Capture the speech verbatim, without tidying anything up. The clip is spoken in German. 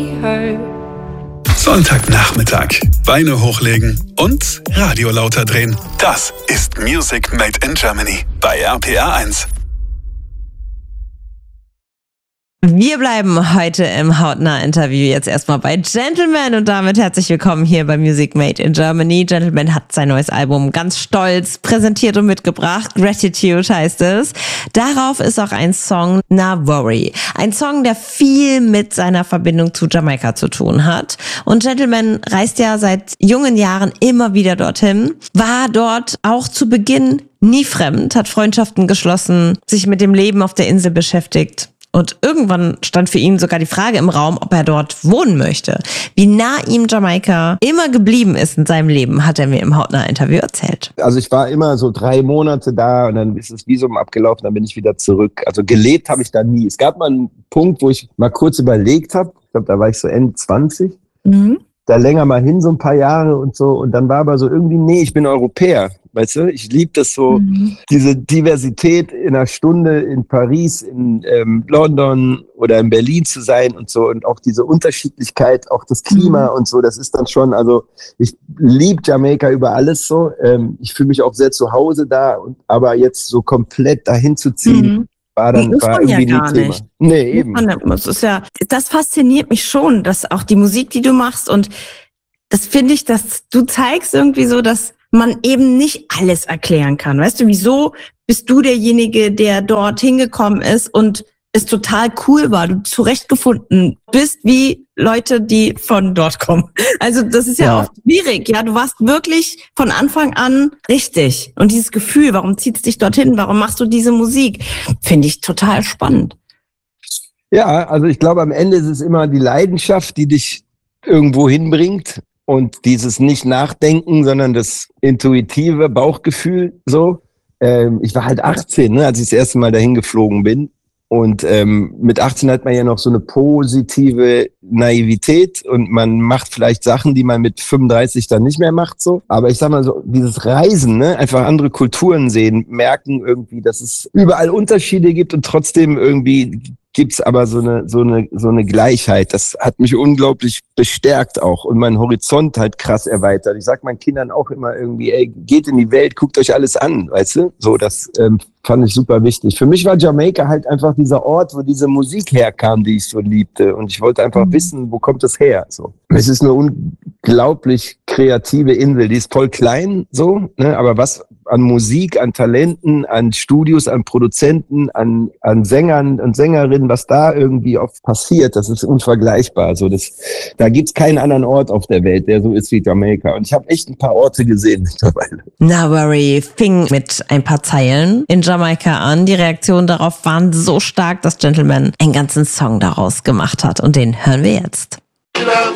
Sonntagnachmittag. Beine hochlegen und Radio lauter drehen. Das ist Music Made in Germany bei R P R eins. Wir bleiben heute im Hautnah-Interview jetzt erstmal bei Gentleman und damit herzlich willkommen hier bei Music Made in Germany. Gentleman hat sein neues Album ganz stolz präsentiert und mitgebracht. Gratitude heißt es. Darauf ist auch ein Song, Na Worry. Ein Song, der viel mit seiner Verbindung zu Jamaika zu tun hat. Und Gentleman reist ja seit jungen Jahren immer wieder dorthin, war dort auch zu Beginn nie fremd, hat Freundschaften geschlossen, sich mit dem Leben auf der Insel beschäftigt. Und irgendwann stand für ihn sogar die Frage im Raum, ob er dort wohnen möchte. Wie nah ihm Jamaika immer geblieben ist in seinem Leben, hat er mir im Hautnah-Interview erzählt. Also ich war immer so drei Monate da und dann ist das Visum abgelaufen, dann bin ich wieder zurück. Also gelebt habe ich da nie. Es gab mal einen Punkt, wo ich mal kurz überlegt habe. Ich glaube, da war ich so Ende zwanzig. Mhm. Da länger mal hin, so ein paar Jahre und so. Und dann war aber so irgendwie, nee, ich bin Europäer. Weißt du, ich liebe das so, mhm. diese Diversität in einer Stunde in Paris, in ähm, London oder in Berlin zu sein und so und auch diese Unterschiedlichkeit, auch das Klima mhm. und so, das ist dann schon, also ich liebe Jamaika über alles so, ähm, ich fühle mich auch sehr zu Hause da, und, aber jetzt so komplett dahin zu ziehen, mhm. war dann muss war man irgendwie ja gar nie Thema. nicht. Nee, eben. Das ist ja, das fasziniert mich schon, dass auch die Musik, die du machst, und das finde ich, dass du zeigst irgendwie so, dass man eben nicht alles erklären kann. Weißt du, wieso bist du derjenige, der dort hingekommen ist und es total cool war, du zurechtgefunden bist, wie Leute, die von dort kommen. Also das ist ja, ja oft schwierig. Ja, du warst wirklich von Anfang an richtig. Und dieses Gefühl, warum zieht es dich dorthin? Warum machst du diese Musik? Finde ich total spannend. Ja, also ich glaube, am Ende ist es immer die Leidenschaft, die dich irgendwo hinbringt. Und dieses nicht Nachdenken, sondern das intuitive Bauchgefühl so. Ähm, ich war halt achtzehn, ne, als ich das erste Mal dahin geflogen bin. Und ähm, mit achtzehn hat man ja noch so eine positive Naivität und man macht vielleicht Sachen, die man mit fünfunddreißig dann nicht mehr macht so. Aber ich sag mal so, dieses Reisen, ne, einfach andere Kulturen sehen, merken irgendwie, dass es überall Unterschiede gibt und trotzdem irgendwie gibt's aber so eine so eine so eine Gleichheit. Das hat mich unglaublich bestärkt auch und meinen Horizont halt krass erweitert. Ich sag meinen Kindern auch immer irgendwie, ey, geht in die Welt, guckt euch alles an, weißt du? So, das ähm, fand ich super wichtig. Für mich war Jamaika halt einfach dieser Ort, wo diese Musik herkam, die ich so liebte, und ich wollte einfach mhm. wissen, wo kommt das her? So, es ist eine unglaublich kreative Insel, die ist voll klein, so, ne? Aber was an Musik, an Talenten, an Studios, an Produzenten, an, an Sängern und Sängerinnen, was da irgendwie oft passiert, das ist unvergleichbar. So, das, da gibt's keinen anderen Ort auf der Welt, der so ist wie Jamaika. Und ich habe echt ein paar Orte gesehen mittlerweile. Na Worry fing mit ein paar Zeilen in Jamaika an. Die Reaktionen darauf waren so stark, dass Gentleman einen ganzen Song daraus gemacht hat. Und den hören wir jetzt.